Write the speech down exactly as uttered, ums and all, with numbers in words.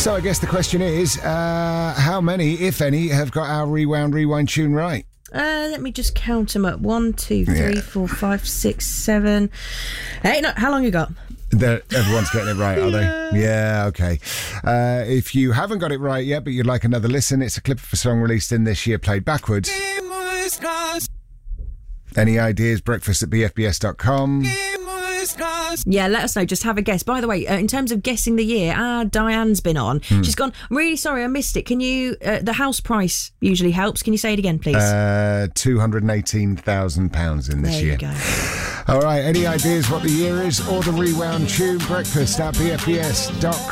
So I guess the question is, uh, how many, if any, have got our Rewound Rewind tune right? Uh, let me just count them up. One, two, three, Yeah. four, five, six, seven, eight. No, how long you got? They're, everyone's getting it right, are they? Yeah, okay. Uh, if you haven't got it right yet, but you'd like another listen, it's a clip of a song released in this year played backwards. Any ideas? Breakfast at b f b s dot com. Yeah, let us know. Just have a guess. By the way, uh, in terms of guessing the year, ah, Diane's been on. Mm. She's gone, I'm really sorry, I missed it. Can you, uh, the house price usually helps. Can you say it again, please? Uh, two hundred eighteen thousand pounds in this there year. you go. All right, any ideas what the year is or the Rewound tune? Breakfast at b f b s dot com.